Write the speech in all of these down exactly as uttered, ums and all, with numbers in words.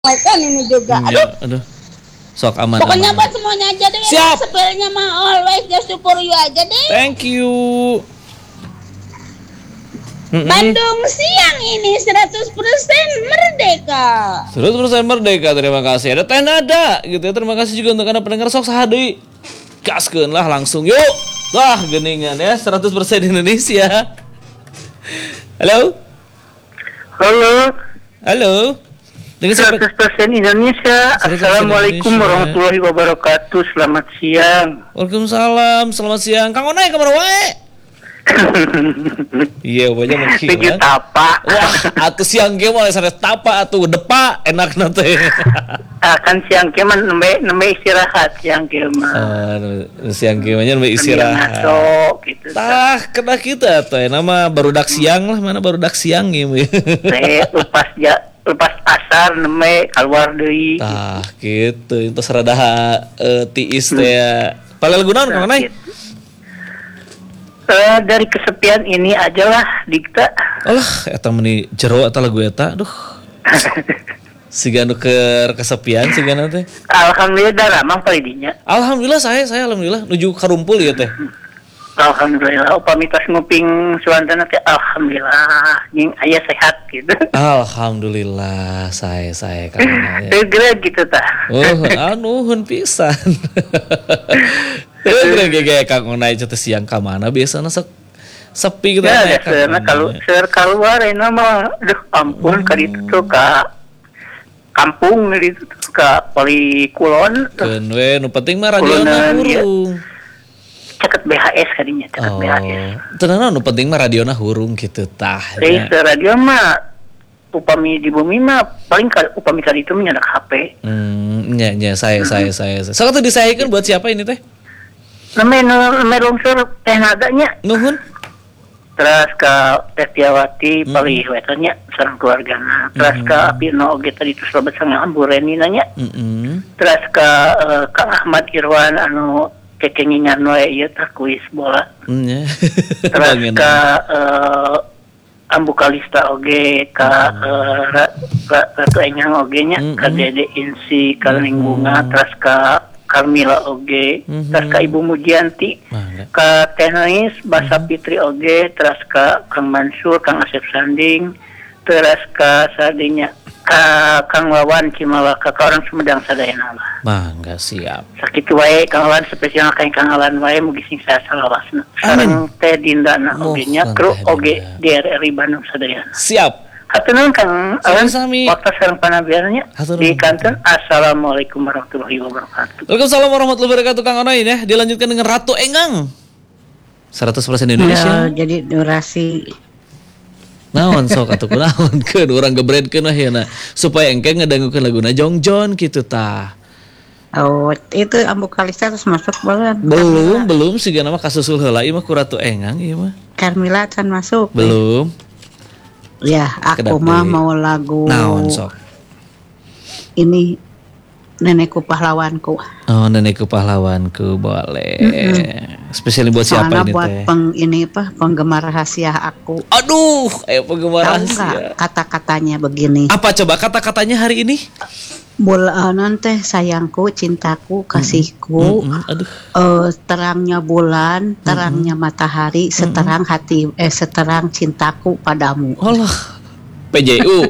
Kan ini juga. Hmm, Aduh. ya, aduh. Sok aman. Pokoknya aman. buat semuanya aja deh. Siap. Sepelnya mah always just for you aja deh. Thank you. Mm-mm. Bandung siang ini seratus persen merdeka. seratus persen merdeka, terima kasih. Ada teh nada gitu ya. Terima kasih juga untuk Anda pendengar sok sahadi. Gaskeun lah langsung yuk. Wah, geningan ya seratus persen Indonesia. Halo? Halo. Halo. Dengan siapa? seratus persen Indonesia. Assalamualaikum Indonesia. warahmatullahi wabarakatuh. Selamat siang. Waalaikumsalam. Selamat siang. Kang Onai kamar wae. Iya, banyak Tujuh mungkin. tapa. Wah, atuh siang ge mah sare tapa atuh depa enak nanti. Akan siang keman nembe nembe istirahat siang keman. Ah, siang ge mah nya istirahat. Ngaso gitu. Tah, kena kita tuh nama barudak siang lah, mana barudak siang gitu. Teh lepas ja lepas asar nembe keluar deui. Tah, gitu. Itu serada uh, tiis teh ya. Palel gunaon Kang Onai? Uh, dari kesepian ini aja lah dikta. Alah, eta meni jero eta lagu eta. Aduh. Siga nu keur kesepian siga teh. Alhamdulillah da ramang palidinya. Alhamdulillah saya saya alhamdulillah nuju karumpul ya teh. Alhamdulillah upami tos nguping suantana teh alhamdulillah jeung aya sehat gitu. Alhamdulillah saya saya Kang Onai. Segera gitu tah. Oh, anu hun pisan. Terus kayak Kang Onai teh siang ka mana biasana sok sepi gitu ya. Ya, karena kalau ser keluar ini mah aduh ampun ka ditu tuh ka kampung gitu tuh ka Poli Kulon. Keun we nu penting mah radiona hurung. Caket B H S kadinya caket Oh. B H S. Tenang nu penting mah radiona hurung gitu tah. Jadi radio mah upami di bumi mah paling ka, upami kali itu menyadak H P. Hmm, nya nya saya saya saya. saya. Sok atuh disaekeun buat siapa ini teh? Namanya namanya longsor teh nadanya. Nuhun. Terus ke Teh Tiawati hmm. Pali wetanya sareng keluargana. Terus ke Pino oge tadi terus loba sangaan Bu Reni nanya. Heeh. Terus ke uh, Kang Ahmad Irwan anu kekengingan we ieu tah kuis bola. Nya. Terus ke uh, Ambu Kalista oge ka uh, Ratu Engang oge nya ka Dede Insi ka Ning Bunga terus ke Karmila oge, mm-hmm. terus ka Ibu Mujianti, Mangga. ka Teh Nais, Basa Fitri oge, terus ka Kang Mansur, Kang Asep Sanding, terus ka sadinya ka Kang Wawan Cimalaka, ka orang Sumedang sadayana lah. Mangga siap. Sakitu wae Kang Wawan spesial ka Kang Alan wae mugi sing saya salawasna. Sareng Teh Dindana oge nya, kru oge D R R I Bandung sadayana. Siap. Haturnuhun Kang Alan, Sami-sami. waktu sareng panabiarnya di kantor. Assalamualaikum warahmatullahi wabarakatuh. Waalaikumsalam warahmatullahi wabarakatuh Kang Onai ya. Dilanjutkan dengan Ratu Engang. seratus persen Indonesia. Ya, jadi durasi Naon sok atuh kunaon urang gebredkeun lah ya supaya engke ngadangukeun laguna Jongjon kitu tah. oh itu Ambu Kalista terus masuk belum? Belum, belum siga nama kasusul heula ieu mah ku Ratu Engang ieu mah. Carmila can masuk. Belum. Ya, aku Kedap mah deui. mau lagu Naon sok? ini Nenekku Pahlawanku. Oh, Nenekku Pahlawanku boleh. Mm-hmm. Spesial buat siapa Soalnya ini buat teh? peng, ini apa penggemar rahasia aku. Aduh, ayo penggemar Tahu rahasia. nggak kata-katanya begini? Apa coba kata-katanya hari ini? Bulan teh sayangku, cintaku, kasihku, Mm-mm, aduh. eh, terangnya bulan, terangnya matahari, seterang hati, eh seterang cintaku padamu. Allah, P J U.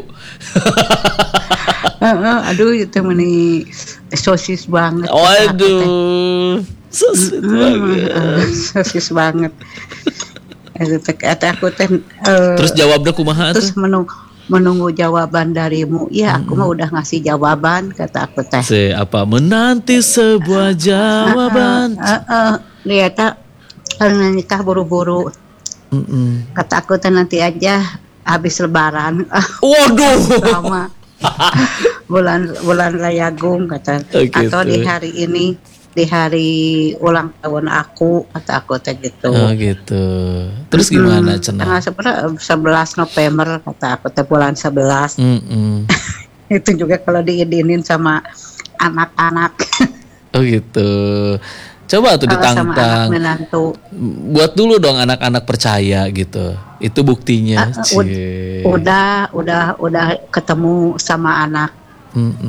Uh, uh, aduh itu meni sosis banget. Waduh, sosis banget. Uh, sosis banget. Itu teh kata aku teh. Uh, Terus jawabnya kumaha terus tuh? menunggu, menunggu jawaban darimu. Ya aku mah udah ngasih jawaban kata aku teh. Se apa menanti sebuah jawaban. Uh, uh, uh, lihat tak karena nikah buru-buru. Mm-mm. Kata aku teh nanti aja habis lebaran. Waduh. Sama. bulan bulan Rayagung kata Oh, gitu. atau di hari ini di hari ulang tahun aku kata aku teh gitu. Oh gitu. Terus gimana cenah? Tanggal seberapa? sebelas November kata aku teh bulan sebelas. Mm-mm. Itu juga kalau diidinin sama anak-anak. Oh gitu. Coba tuh Kalau sama anak ditantang. menantu. Buat dulu dong anak-anak percaya gitu. Itu buktinya. Uh, ud- Cie. udah udah udah ketemu sama anak Mm-mm.